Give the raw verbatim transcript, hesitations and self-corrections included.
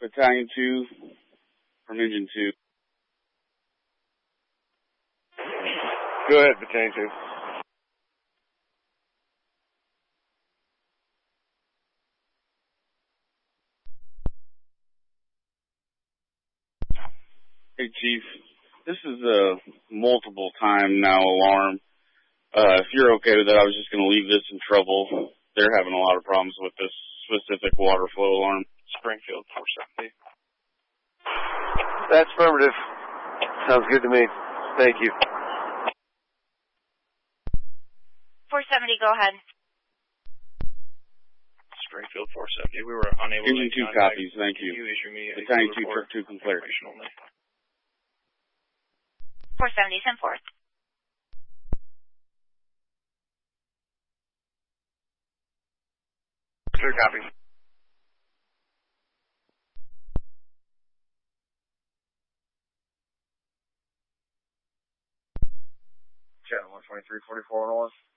Battalion two from Engine two. Go ahead, Battalion two. Hey, Chief. This is a multiple time now alarm. Uh, if you're okay with that, I was just going to leave this in trouble. They're having a lot of problems with this specific water flow alarm. Springfield four seventy. That's affirmative. Sounds good to me. Thank you. four seventy, go ahead. Springfield four seventy. We were unable Engine to two contact. copies, thank you. You issue me a Battalion two, report. Truck two, clear. Only. four seventy, send forth. Clear copy. Channel one twenty-three forty-four one oh one.